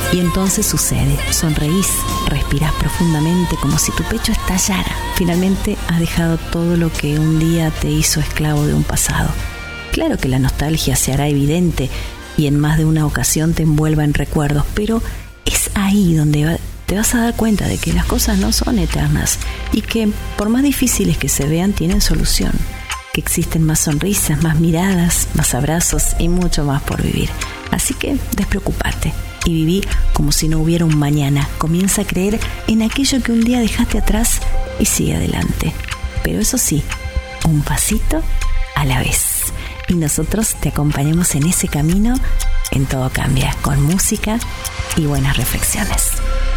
Y entonces sucede, sonreís, respirás profundamente como si tu pecho estallara. Finalmente has dejado todo lo que un día te hizo esclavo de un pasado. Claro que la nostalgia se hará evidente y en más de una ocasión te envuelva en recuerdos, pero es ahí donde te vas a dar cuenta de que las cosas no son eternas y que, por más difíciles que se vean, tienen solución. Que existen más sonrisas, más miradas, más abrazos y mucho más por vivir. Así que despreocúpate y viví como si no hubiera un mañana. Comienza a creer en aquello que un día dejaste atrás y sigue adelante. Pero eso sí, un pasito a la vez. Y nosotros te acompañamos en ese camino. En Todo Cambia, con música y buenas reflexiones.